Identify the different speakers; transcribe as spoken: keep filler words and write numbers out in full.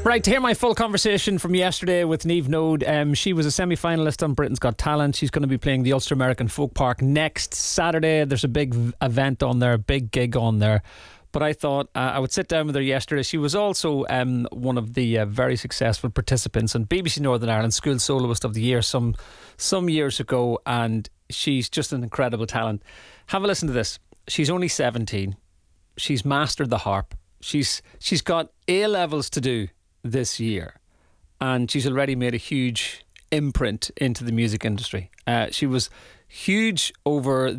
Speaker 1: Right, to hear my full conversation from yesterday with Niamh Node, um, she was a semi-finalist on Britain's Got Talent. She's going to be playing the Ulster American Folk Park next Saturday. There's a big v- event on there, big gig on there. But I thought uh, I would sit down with her yesterday. She was also um, one of the uh, very successful participants on B B C Northern Ireland School Soloist of the Year some some years ago, and she's just an incredible talent. Have a listen to this. She's only seventeen. She's mastered the harp. She's she's got A levels to do this year, and she's already made a huge imprint into the music industry. Uh, she was huge over